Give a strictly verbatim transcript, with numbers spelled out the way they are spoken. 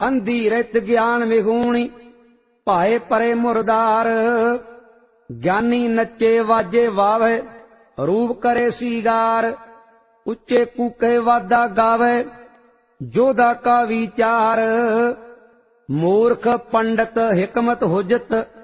अंधी रित ज्ञान विगूणी भाए परे मुरदार। ज्ञानी नचे वाजे वावे रूप करे सीगार। उच्चे कूके वादा गावे जोधा का विचार। मूर्ख पंडित हिकमत हुजत